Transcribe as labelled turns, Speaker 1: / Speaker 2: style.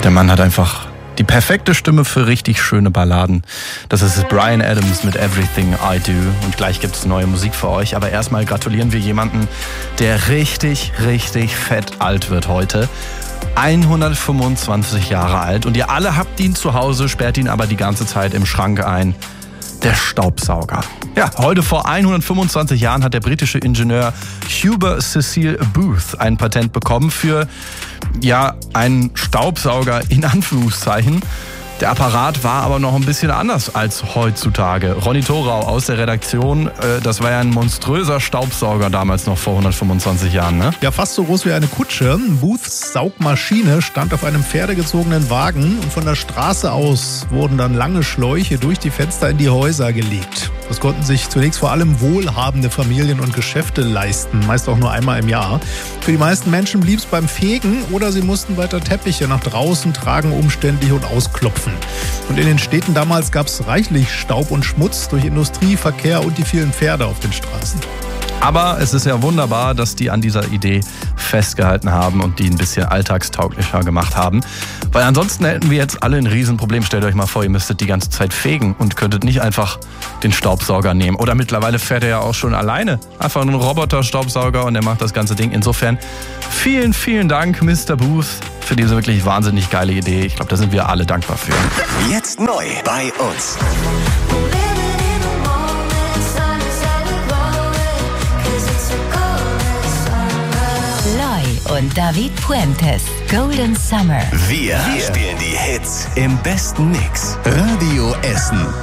Speaker 1: Der Mann hat einfach die perfekte Stimme für richtig schöne Balladen. Das ist Bryan Adams mit Everything I Do. Und gleich gibt es neue Musik für euch. Aber erstmal gratulieren wir jemanden, der richtig, richtig fett alt wird heute. 125 Jahre alt. Und ihr alle habt ihn zu Hause, sperrt ihn aber die ganze Zeit im Schrank ein. Der Staubsauger. Ja, heute vor 125 Jahren hat der britische Ingenieur Huber Cecil Booth ein Patent bekommen für, einen Staubsauger in Anführungszeichen. Der Apparat war aber noch ein bisschen anders als heutzutage. Ronny Thorau aus der Redaktion, das war ja ein monströser Staubsauger damals noch vor 125 Jahren, ne?
Speaker 2: Ja, fast so groß wie eine Kutsche. Booths Saugmaschine stand auf einem pferdegezogenen Wagen und von der Straße aus wurden dann lange Schläuche durch die Fenster in die Häuser gelegt. Das konnten sich zunächst vor allem wohlhabende Familien und Geschäfte leisten, meist auch nur einmal im Jahr. Für die meisten Menschen blieb es beim Fegen oder sie mussten weiter Teppiche nach draußen tragen, umständlich und ausklopfen. Und in den Städten damals gab es reichlich Staub und Schmutz durch Industrie, Verkehr und die vielen Pferde auf den Straßen.
Speaker 1: Aber es ist ja wunderbar, dass die an dieser Idee festgehalten haben und die ein bisschen alltagstauglicher gemacht haben. Weil ansonsten hätten wir jetzt alle ein Riesenproblem. Stellt euch mal vor, ihr müsstet die ganze Zeit fegen und könntet nicht einfach den Staubsauger nehmen. Oder mittlerweile fährt er ja auch schon alleine. Einfach ein Roboter-Staubsauger und der macht das ganze Ding. Insofern vielen, vielen Dank, Mr. Booth, für diese wirklich wahnsinnig geile Idee. Ich glaube, da sind wir alle dankbar für.
Speaker 3: Jetzt neu bei uns.
Speaker 4: Loy und David Puentes, Golden Summer.
Speaker 3: Wir spielen die Hits im besten Mix. Radio Essen.